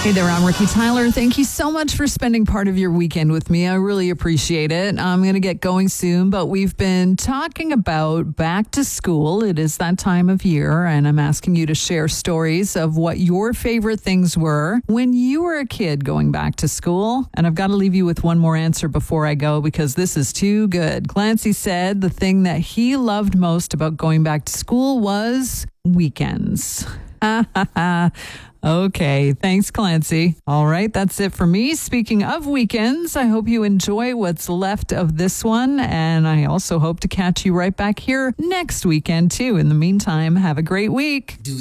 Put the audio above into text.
Hey there, I'm Ricky Tyler. Thank you so much for spending part of your weekend with me. I really appreciate it. I'm going to get going soon, but we've been talking about back to school. It is that time of year, and I'm asking you to share stories of what your favorite things were when you were a kid going back to school. And I've got to leave you with one more answer before I go because this is too good. Clancy said the thing that he loved most about going back to school was weekends. Okay, thanks, Clancy. All right, that's it for me. Speaking of weekends, I hope you enjoy what's left of this one, and I also hope to catch you right back here next weekend, too. In the meantime, have a great week.